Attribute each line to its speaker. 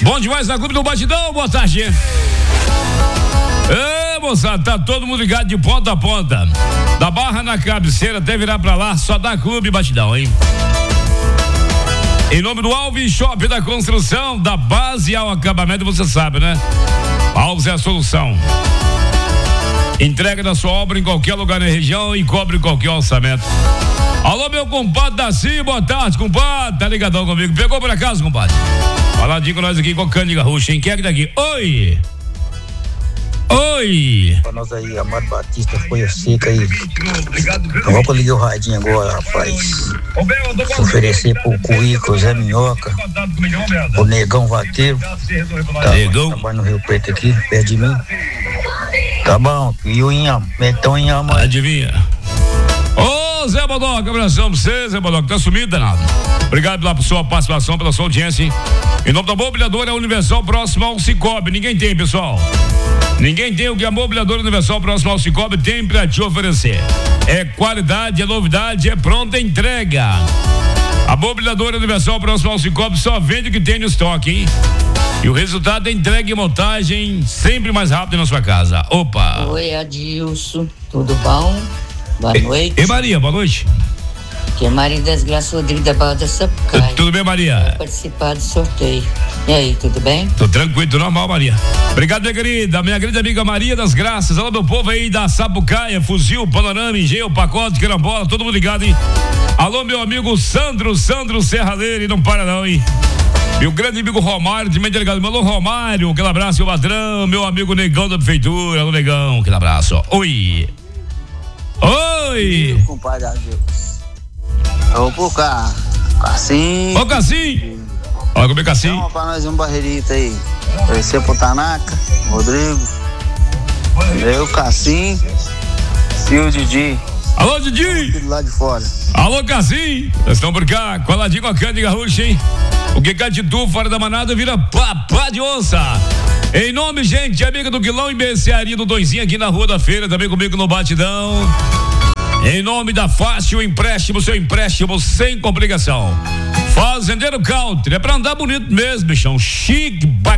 Speaker 1: Bom demais na Clube do Batidão, boa tarde. Moçada, tá todo mundo ligado de ponta a ponta. Da Barra na cabeceira até virar pra lá, só dá Clube Batidão, hein? Em nome do Alves Shop da construção, da base ao acabamento, você sabe, né? Alves é a solução. Entrega da sua obra em qualquer lugar na região e cobre qualquer orçamento. Alô, meu compadre Daci, boa tarde, compadre. Tá ligadão comigo? Pegou por acaso, compadre? Faladinho com nós aqui com o Cândido Garrucha, hein? Quem é que tá aqui? Oi! Oi!
Speaker 2: Pra nós aí, Amado Batista, Folha Seca aí. Vamos ligar o radinho agora, rapaz. Se oferecer pro Currículo, Zé Minhoca, o Negão Vateiro. Tá,
Speaker 1: Negão?
Speaker 2: Trabalha no Rio Preto aqui, perto de mim. Tá bom, e o Inhama, Metão Inhama.
Speaker 1: Adivinha? Ô, Zé Bodoca, abração pra você, Zé Bodoca, tá sumido, danado. Obrigado pela sua participação, pela sua audiência, hein? Em nome da Mobiliadora Universal, próximo ao Cicobi. Ninguém tem, pessoal. Ninguém tem o que a Mobiliadora Universal próximo ao Cicobi tem pra te oferecer. É qualidade, é novidade, é pronta entrega. A Mobiliadora Universal próximo ao Cicobi só vende o que tem no estoque, hein? E o resultado é entrega e montagem sempre mais rápido na sua casa. Opa!
Speaker 3: Oi, Adilson, tudo bom? Boa noite.
Speaker 1: E Maria, boa noite.
Speaker 3: Aqui é Maria das Graças Rodrigues da Barra da Sapucaia.
Speaker 1: Tudo bem, Maria?
Speaker 3: Vou participar do sorteio. E aí, tudo bem?
Speaker 1: Tô tranquilo, tô normal, Maria. Obrigado, minha querida amiga Maria das Graças. Alô, meu povo aí da Sapucaia, Fuzil, Panorama, Engenho, Pacote, Carambola, todo mundo ligado, hein? Alô, meu amigo Sandro Serraleiro, não para não, hein? Meu grande amigo Romário, também delegado. Meu alô, Romário, aquele abraço, meu padrão, meu amigo Negão da Prefeitura, alô, Negão, aquele abraço, ó. Oi! Oi!
Speaker 2: Meu compadre Adilson. Ô, pô, Cassim.
Speaker 1: Ô, Cassim! Olha como é Cassim.
Speaker 2: Chama pra nós um barreirito aí. Oferecer pro Tanaka, Rodrigo. Eu, Cassim e o Didi.
Speaker 1: Alô, Didi!
Speaker 2: Tudo lá de fora.
Speaker 1: Alô, Cassim! Nós estamos por cá, coladinho com a Cândido Garrucha, hein? O que cai de tu fora da manada vira papá de onça. Em nome, gente, amiga do Guilão e mercearia do Doizinho aqui na Rua da Feira, também comigo no Batidão. Em nome da Fácil Empréstimo, seu empréstimo sem complicação. Fazendeiro Country, é pra andar bonito mesmo, bichão. Chique,